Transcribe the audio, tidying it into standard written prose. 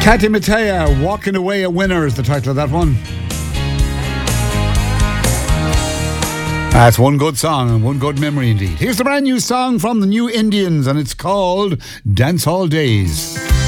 Katy Mattea, Walking Away a Winner is the title of that one. That's one good song and one good memory indeed. Here's the brand new song from the New Indians and it's called Dance Hall Days.